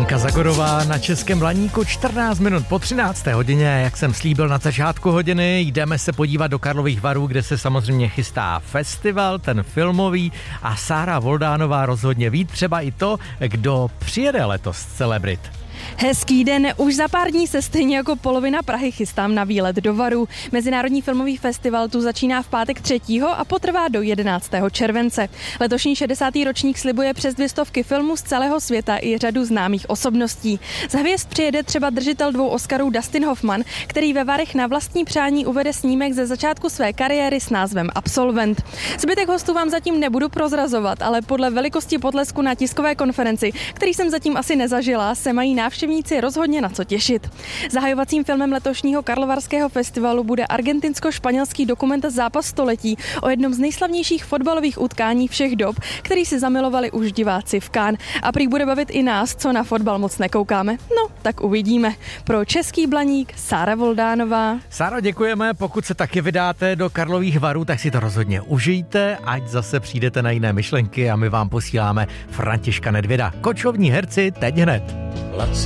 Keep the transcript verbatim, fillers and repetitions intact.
Lenka Zagorová na Českém Blaníku, čtrnáct minut po třinácté hodině, jak jsem slíbil na začátku hodiny, jdeme se podívat do Karlových Varů, kde se samozřejmě chystá festival, ten filmový, a Sára Voldánová rozhodně ví třeba i to, kdo přijede letos z celebrit. Hezký den, už za pár dní se stejně jako polovina Prahy chystám na výlet do Varů. Mezinárodní filmový festival tu začíná v pátek třetího a potrvá do jedenáctého července. Letošní šedesátý ročník slibuje přes dvě stovky filmů z celého světa i řadu známých osobností. Z hvězd přijede třeba držitel dvou Oscarů Dustin Hoffman, který ve Varech na vlastní přání uvede snímek ze začátku své kariéry s názvem Absolvent. Zbytek hostů vám zatím nebudu prozrazovat, ale podle velikosti potlesku na tiskové konferenci, který jsem zatím asi nezažila, se mají návštěvníci rozhodně na co těšit. Zahajovacím filmem letošního Karlovarského festivalu bude argentinsko-španělský dokument Zápas století o jednom z nejslavnějších fotbalových utkání všech dob, který si zamilovali už diváci v Cannes. A prý bude bavit i nás, co na fotbal moc nekoukáme. No, tak uvidíme. Pro Český Blaník Sára Voldánová. Sáro, děkujeme. Pokud se taky vydáte do Karlových Varů, tak si to rozhodně užijte, ať zase přijdete na jiné myšlenky, a my vám posíláme Františka Nedvěda. Kočovní herci teď hned.